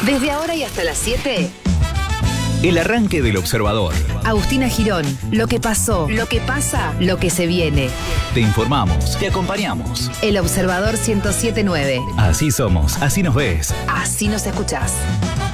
Desde ahora y hasta las 7, El arranque del Observador. Agustina Girón, lo que pasó, lo que pasa, lo que se viene. Te informamos, te acompañamos. El Observador 107.9. Así somos, así nos ves. Así nos escuchás.